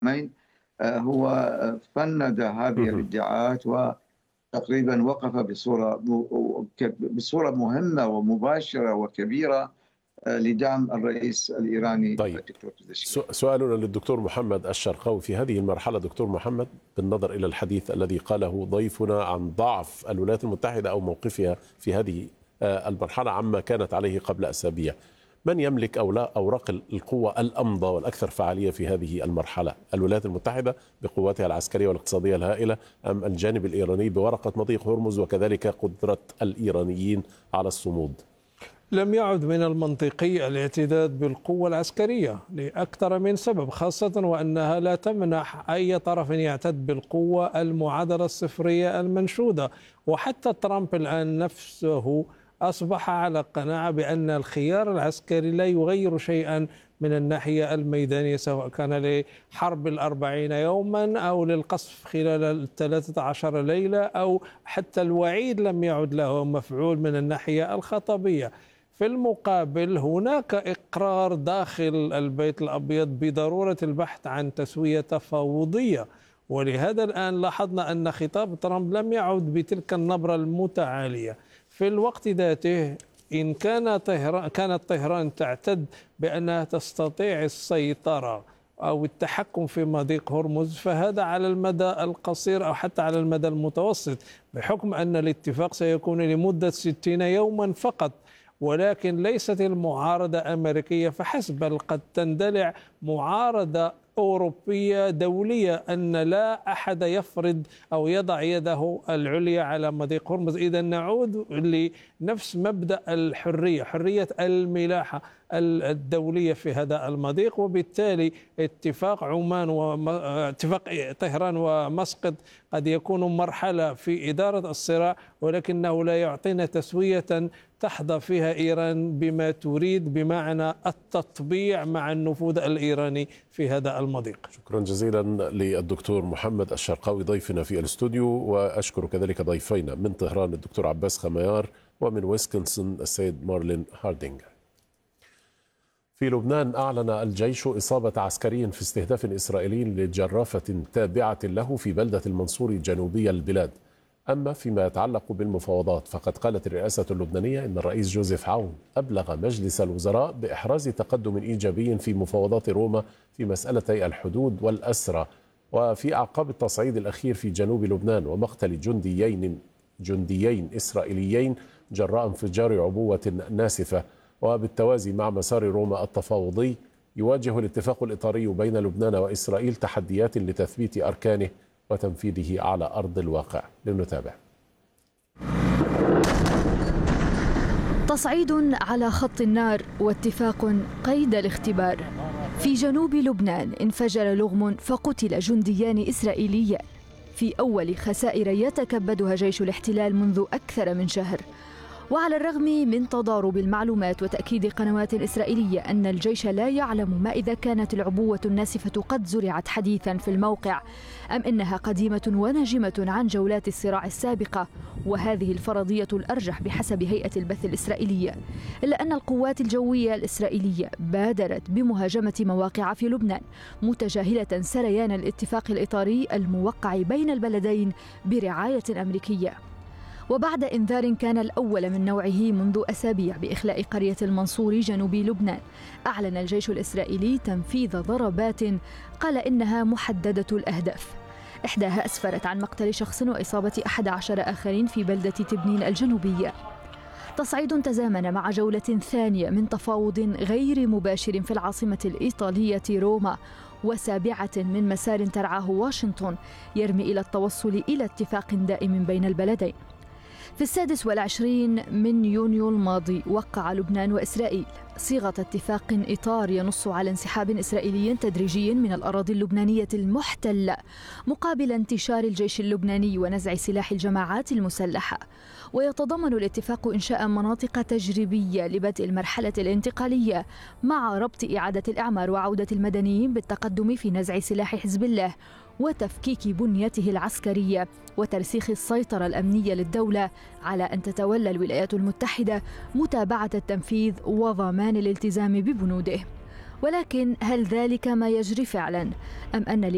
العامين هو فند هذه الادعاءات وتقريبا وقف بصورة مهمة ومباشرة وكبيرة لدعم الرئيس الإيراني طيب، الدكتور بزشكيان. سؤالنا للدكتور محمد الشرقاوي في هذه المرحلة دكتور محمد، بالنظر إلى الحديث الذي قاله ضيفنا عن ضعف الولايات المتحدة أو موقفها في هذه المرحلة عما كانت عليه قبل أسابيع، من يملك أو لا أوراق القوة الأمضى والأكثر فعالية في هذه المرحلة؟ الولايات المتحدة بقواتها العسكرية والاقتصادية الهائلة، أم الجانب الإيراني بورقة مضيق هرمز وكذلك قدرة الإيرانيين على الصمود؟ لم يعد من المنطقي الاعتداد بالقوة العسكرية لأكثر من سبب، خاصة وأنها لا تمنح أي طرف يعتد بالقوة المعادلة الصفرية المنشودة. وحتى ترامب الآن نفسه أصبح على قناعة بأن الخيار العسكري لا يغير شيئا من الناحية الميدانية، سواء كان لحرب 40 يوما أو للقصف خلال 13 ليلة أو حتى الوعيد لم يعد له مفعول من الناحية الخطبية. في المقابل هناك إقرار داخل البيت الأبيض بضرورة البحث عن تسوية تفاوضية، ولهذا الآن لاحظنا أن خطاب ترامب لم يعد بتلك النبرة المتعالية. في الوقت ذاته إن كانت طهران تعتد بأنها تستطيع السيطرة أو التحكم في مضيق هرمز، فهذا على المدى القصير أو حتى على المدى المتوسط، بحكم أن الاتفاق سيكون لمدة 60 يوما فقط. ولكن ليست المعارضة أمريكية فحسب، بل قد تندلع معارضة أوروبية دولية أن لا أحد يفرض أو يضع يده العليا على مضيق هرمز. إذا نعود لنفس مبدأ الحرية، حرية الملاحة الدولية في هذا المضيق. وبالتالي اتفاق اتفاق طهران ومسقط قد يكون مرحلة في إدارة الصراع، ولكنه لا يعطينا تسوية تحظى فيها إيران بما تريد، بمعنى التطبيع مع النفوذ الإيراني في هذا المضيق. شكرا جزيلا للدكتور محمد الشرقاوي ضيفنا في الاستوديو، وأشكر كذلك ضيفينا من طهران الدكتور عباس خميار، ومن ويسكنسن السيد مارلين هاردينغ. في لبنان أعلن الجيش إصابة عسكري في استهداف إسرائيلي لجرافة تابعة له في بلدة المنصوري جنوبي البلاد. أما فيما يتعلق بالمفاوضات فقد قالت الرئاسة اللبنانية إن الرئيس جوزيف عون أبلغ مجلس الوزراء بإحراز تقدم إيجابي في مفاوضات روما في مسألتي الحدود والأسرى، وفي أعقاب التصعيد الأخير في جنوب لبنان ومقتل جنديين إسرائيليين جراء انفجار عبوة ناسفة. وبالتوازي مع مسار روما التفاوضي يواجه الاتفاق الإطاري بين لبنان وإسرائيل تحديات لتثبيت أركانه وتنفيذه على أرض الواقع. لنتابع. تصعيد على خط النار واتفاق قيد الاختبار. في جنوب لبنان انفجر لغم فقتل جنديان إسرائيليان في أول خسائر يتكبدها جيش الاحتلال منذ أكثر من شهر. وعلى الرغم من تضارب المعلومات وتأكيد قنوات إسرائيلية أن الجيش لا يعلم ما إذا كانت العبوة الناسفة قد زرعت حديثا في الموقع أم إنها قديمة وناجمة عن جولات الصراع السابقة، وهذه الفرضية الأرجح بحسب هيئة البث الإسرائيلية، إلا أن القوات الجوية الإسرائيلية بادرت بمهاجمة مواقع في لبنان متجاهلة سريان الاتفاق الإطاري الموقع بين البلدين برعاية أمريكية. وبعد إنذار كان الأول من نوعه منذ أسابيع بإخلاء قرية المنصوري جنوب لبنان، أعلن الجيش الإسرائيلي تنفيذ ضربات قال إنها محددة الأهداف. إحداها أسفرت عن مقتل شخص وإصابة 11 آخرين في بلدة تبنين الجنوبية. تصعيد تزامن مع جولة ثانية من تفاوض غير مباشر في العاصمة الإيطالية روما، وسابعة من مسار ترعاه واشنطن يرمي إلى التوصل إلى اتفاق دائم بين البلدين. في 26 من يونيو الماضي وقع لبنان وإسرائيل صيغة اتفاق إطار ينص على انسحاب إسرائيلي تدريجي من الأراضي اللبنانية المحتلة مقابل انتشار الجيش اللبناني ونزع سلاح الجماعات المسلحة. ويتضمن الاتفاق إنشاء مناطق تجريبية لبدء المرحلة الانتقالية مع ربط إعادة الإعمار وعودة المدنيين بالتقدم في نزع سلاح حزب الله وتفكيك بنيته العسكرية وترسيخ السيطرة الأمنية للدولة، على أن تتولى الولايات المتحدة متابعة التنفيذ وضمان الالتزام ببنوده. ولكن هل ذلك ما يجري فعلا؟ أم أن